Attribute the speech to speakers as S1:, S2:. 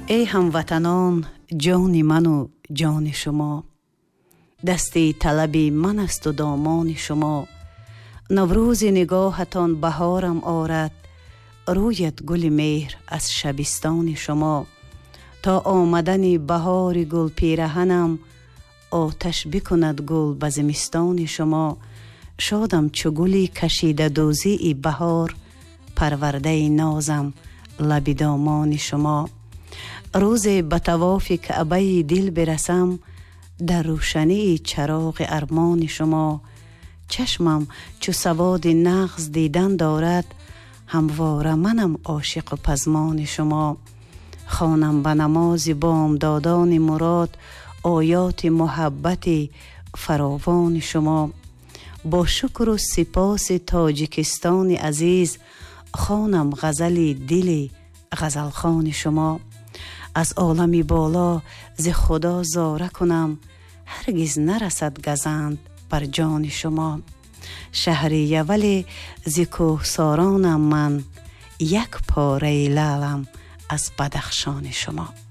S1: ای هموطنان، جان من و جان شما، دستی طلبی من است و دامان شما. نوروز نگاهتان بهارم آرد، رویت گل مهر از شبستان شما. تا آمدن بهار گل پیرهنم، آتش بکند گل به زمستان شما. شادم چو گلی کشیده دوزی بهار، پرورده نازم لب دامان شما. روز به طواف کعبه دل برسم، در روشنی چراغ ارمان شما. چشمم چو سواد نغز دیدن دارد، همواره منم عاشق و پزمان شما. خوانم به نماز بامدادان مراد، آیات محبت فراوان شما. با شکر و سپاس تاجیکستان عزیز، خوانم غزل دل غزلخوان شما. از عالمی بالا ز خدا زاره کنم، هرگز نرسد گزند بر جان شما. شهریه ولی ز کوهسارانم من، یک پاره لعلم از بدخشان شما.